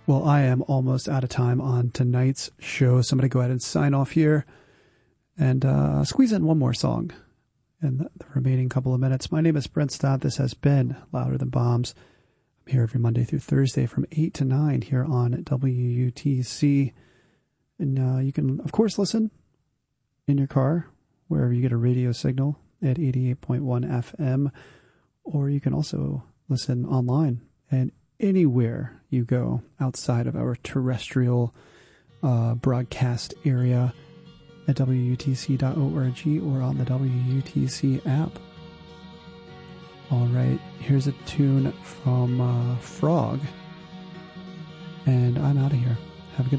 Well, I am almost out of time on tonight's show, so I'm going to go ahead and sign off here and squeeze in one more song in the remaining couple of minutes. My name is Brent Stott. This has been Louder Than Bombs. I'm here every Monday through Thursday from 8 to 9 here on WUTC. And you can, of course, listen in your car, wherever you get a radio signal at 88.1 FM, or you can also listen online and anywhere you go outside of our terrestrial broadcast area at WUTC.org or on the WUTC app. All right, here's a tune from Frog, and I'm out of here.